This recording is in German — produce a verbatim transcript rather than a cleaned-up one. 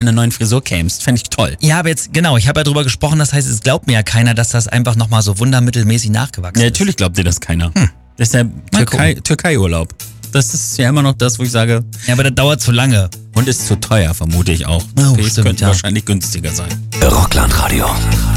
einer neuen Frisur kämst. Fände ich toll. Ja, aber jetzt, genau, ich habe ja drüber gesprochen, das heißt, es glaubt mir ja keiner, dass das einfach nochmal so wundermittelmäßig nachgewachsen Ja, ist. natürlich glaubt dir das keiner. Hm. Das ist der Mal Türkei, Türkei-Urlaub. Das ist ja immer noch das, wo ich sage, Ja, aber das dauert zu lange. und ist zu teuer, vermute ich auch. Oh, Okay, es stimmt, könnte ja. wahrscheinlich günstiger sein. Rockland Radio.